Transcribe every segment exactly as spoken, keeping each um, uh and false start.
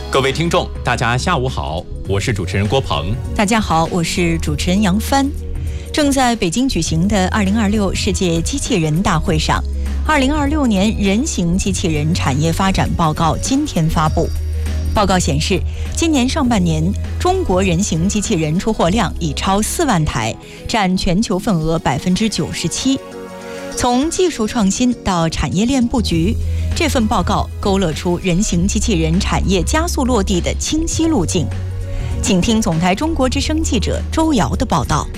各位听众，大家下午好，我是主持人郭鹏。 大家好，我是主持人杨帆。正在北京举行的二零二六世界机器人大会上，二零二六年人形机器人产业发展报告今天发布。报告显示，今年上半年中国人形机器人出货量已超四万台，占全球份额百分之九十七。从技术创新到产业链布局，这份报告勾勒出人形机器人产业加速落地的清晰路径。请听总台中国之声记者周瑶的报道。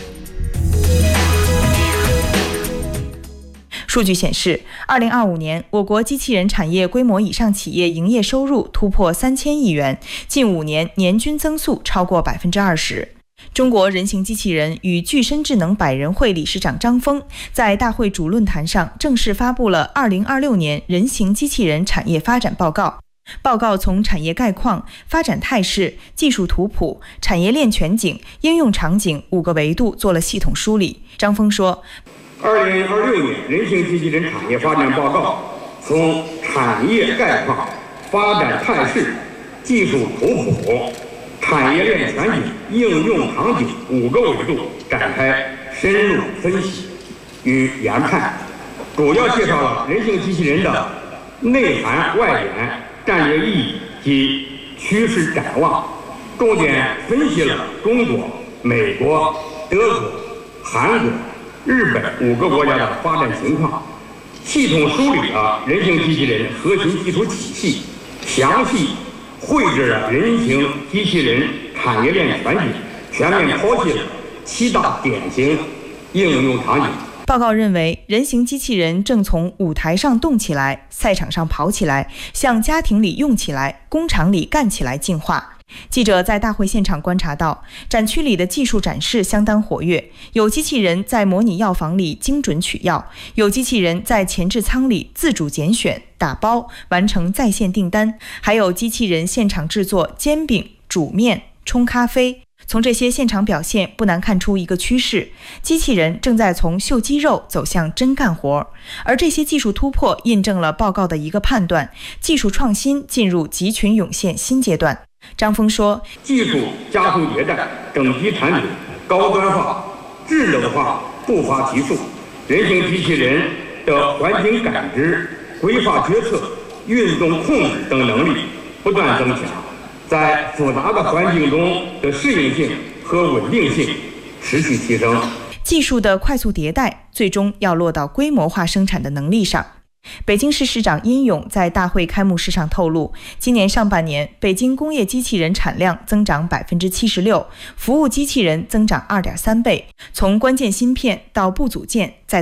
数据显示，二零二五年我国机器人产业规模以上企业营业收入突破三千亿元，近五年年均增速超过百分之二十。中国人形机器人与具身智能百人会理事长张峰在大会主论坛上正式发布了二零二六年人形机器人产业发展报告。报告从产业概况、发展态势、技术图谱、产业链全景、应用场景五个维度做了系统梳理。张峰说， 二零二六年人形机器人产业发展报告从产业概况、发展态势、技术图谱、产业链全景、应用场景五个维度展开深入分析与研判，主要介绍了人形机器人的内涵外延、战略意义及趋势展望，重点分析了中国、美国、德国、韩国、日本五个国家的发展情况，系统梳理了人形机器人核心技术体系，详细绘制了人形机器人产业链全景，全面剖析了七大典型应用场景。 报告认为，人形机器人正从舞台上动起来、赛场上跑起来，向家庭里用起来、工厂里干起来进化。记者在大会现场观察到，展区里的技术展示相当活跃，有机器人在模拟药房里精准取药，有机器人在前置仓里自主拣选、打包完成在线订单，还有机器人现场制作煎饼、煮面、冲咖啡。从这些现场表现不难看出一个趋势，机器人正在从秀肌肉走向真干活，而这些技术突破印证了报告的一个判断：技术创新进入集群涌现新阶段。张峰说， 技术加速迭代，整体产品高端化、智能化不乏提速，人形机器人的环境感知、规划决策、运动控制等能力不断增强，在复杂的环境中的适应性和稳定性持续提升。 技术的快速迭代，最终要落到规模化生产的能力上。北京市市长殷勇在大会开幕式上透露，今年上半年北京工业机器人产量增长百分之七十六，服务机器人增长二点三倍，从关键芯片到部组件再